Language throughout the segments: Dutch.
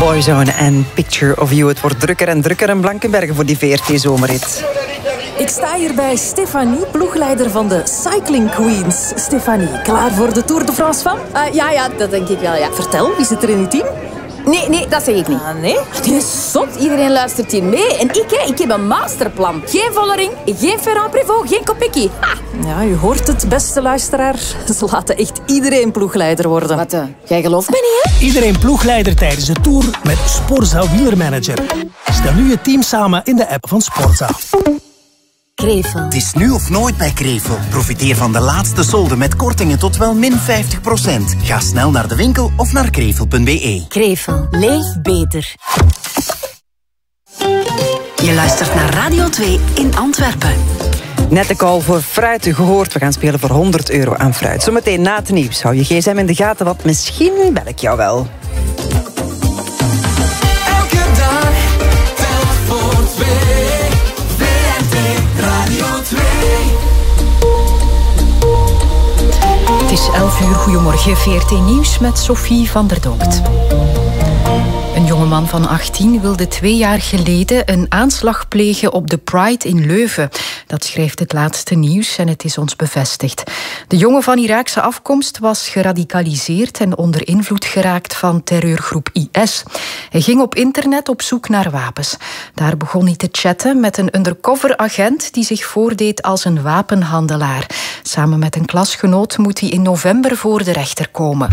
Boyzone en Picture of You. Het wordt drukker en drukker in Blankenberge voor die VRT-zomerrit. Ik sta hier bij Stefanie, ploegleider van de Cycling Queens. Stefanie, klaar voor de Tour de France van? Ja, dat denk ik wel, ja. Vertel, wie zit er in uw team? Nee, dat zeg ik niet. Nee? Die is zot. Iedereen luistert hier mee. En ik heb een masterplan. Geen Vollering, geen Ferrand-Prévot, geen Kopecky. Ja, u hoort het, beste luisteraar. Ze laten echt iedereen ploegleider worden. Wat, jij gelooft me niet, hè? Iedereen ploegleider tijdens de Tour met Sporza Wielermanager. Stel nu je team samen in de app van Sporza. Krevel. Het is nu of nooit bij Krevel. Profiteer van de laatste solden met kortingen tot wel min 50%. Ga snel naar de winkel of naar krevel.be. Krevel. Leef beter. Je luistert naar Radio 2 in Antwerpen. Net de call voor fruit gehoord. We gaan spelen voor €100 aan fruit. Zometeen na het nieuws. Hou je gsm in de gaten, want misschien bel ik jou wel. Het is 11 uur, goedemorgen, VRT Nieuws met Sophie van der Doopt. Een jongeman van 18 wilde 2 jaar geleden een aanslag plegen op de Pride in Leuven. Dat schrijft het laatste nieuws en het is ons bevestigd. De jongen van Iraakse afkomst was geradicaliseerd en onder invloed geraakt van terreurgroep IS. Hij ging op internet op zoek naar wapens. Daar begon hij te chatten met een undercover agent die zich voordeed als een wapenhandelaar. Samen met een klasgenoot moet hij in november voor de rechter komen.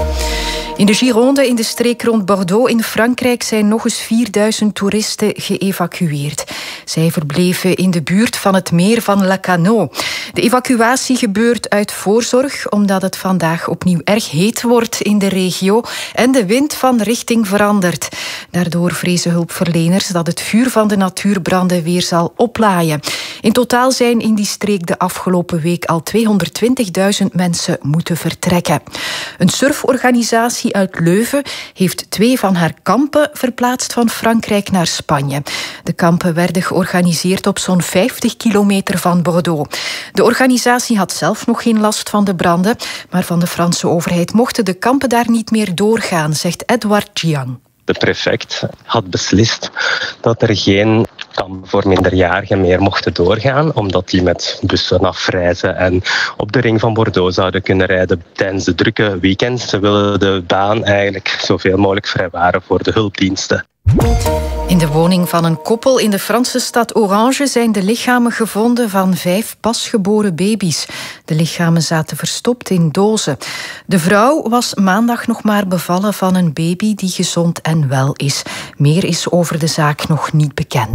In de Gironde, in de streek rond Bordeaux in Frankrijk, zijn nog eens 4000 toeristen geëvacueerd. Zij verbleven in de buurt van het meer van Lacanau. De evacuatie gebeurt uit voorzorg, omdat het vandaag opnieuw erg heet wordt in de regio en de wind van richting verandert. Daardoor vrezen hulpverleners dat het vuur van de natuurbranden weer zal oplaaien. In totaal zijn in die streek de afgelopen week al 220.000 mensen moeten vertrekken. Een surforganisatie uit Leuven heeft 2 van haar kampen verplaatst van Frankrijk naar Spanje. De kampen werden georganiseerd op zo'n 50 kilometer van Bordeaux. De organisatie had zelf nog geen last van de branden, maar van de Franse overheid mochten de kampen daar niet meer doorgaan, zegt Edouard Giang. De prefect had beslist dat er geen kampen voor minderjarigen meer mochten doorgaan, omdat die met bussen afreizen en op de ring van Bordeaux zouden kunnen rijden tijdens de drukke weekends. Ze willen de baan eigenlijk zoveel mogelijk vrijwaren voor de hulpdiensten. In de woning van een koppel in de Franse stad Orange zijn de lichamen gevonden van 5 pasgeboren baby's. De lichamen zaten verstopt in dozen. De vrouw was maandag nog maar bevallen van een baby die gezond en wel is. Meer is over de zaak nog niet bekend.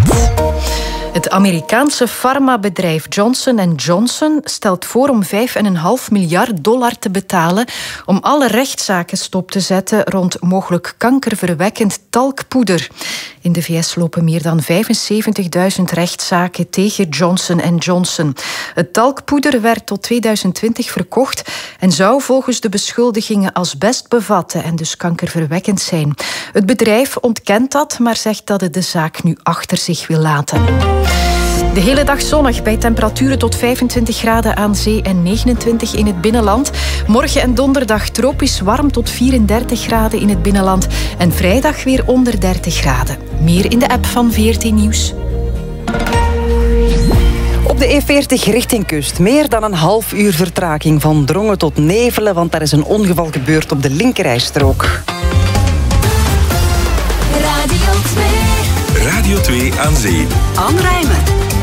Het Amerikaanse farmabedrijf Johnson & Johnson stelt voor om $5,5 miljard te betalen om alle rechtszaken stop te zetten rond mogelijk kankerverwekkend talkpoeder. In de VS lopen meer dan 75.000 rechtszaken tegen Johnson & Johnson. Het talkpoeder werd tot 2020 verkocht en zou volgens de beschuldigingen asbest bevatten en dus kankerverwekkend zijn. Het bedrijf ontkent dat, maar zegt dat het de zaak nu achter zich wil laten. De hele dag zonnig bij temperaturen tot 25 graden aan zee en 29 in het binnenland. Morgen en donderdag tropisch warm tot 34 graden in het binnenland. En vrijdag weer onder 30 graden. Meer in de app van VRT Nieuws. Op de E40 richting kust. Meer dan een half uur vertraging van Drongen tot Nevelen, want daar is een ongeval gebeurd op de linkerrijstrook. Radio 2. Radio 2 aan zee. Anne Rijmen.